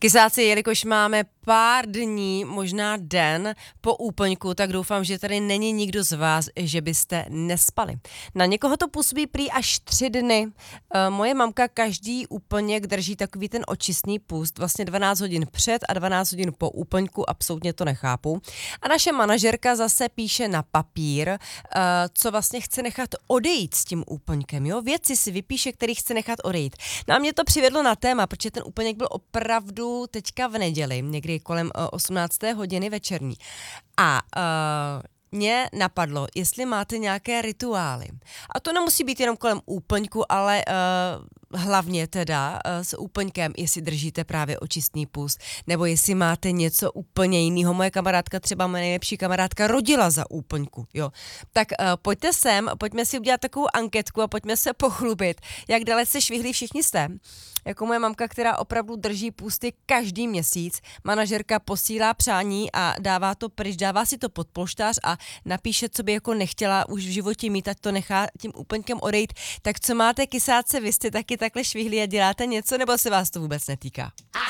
Kysáci, jelikož máme pár dní, možná den po úplňku, tak doufám, že tady není nikdo z vás, že byste nespali. Na někoho to působí prý až 3 dny. Moje mamka každý úplněk drží takový ten očistný půst, vlastně 12 hodin před a 12 hodin po úplňku, absolutně to nechápu. A naše manažerka zase píše na papír, co vlastně chce nechat odejít s tím úplňkem. Jo? Věci si vypíše, který chce nechat odejít. No a mě to přivedlo na téma, protože ten úplněk byl opravdu teďka v neděli, někdy kolem 18. hodiny večerní. A mě napadlo, jestli máte nějaké rituály. A to nemusí být jenom kolem úplňku, ale hlavně teda s úplňkem, jestli držíte právě očistný půst, nebo jestli máte něco úplně jiného. Moje kamarádka, třeba moje nejlepší kamarádka, rodila za úplňku. Jo. Tak pojďte sem, pojďme si udělat takovou anketku a pojďme se pochlubit, jak dalece švihlí všichni jste. Jako moje mamka, která opravdu drží půsty každý měsíc, manažerka posílá přání a dává to pryč, dává si to pod polštář a napíše, co by jako nechtěla už v životě mít, ať to nechá tím úplňkem odejít. Tak co máte, kysáce, vy jste taky takhle švihlí a děláte něco, nebo se vás to vůbec netýká?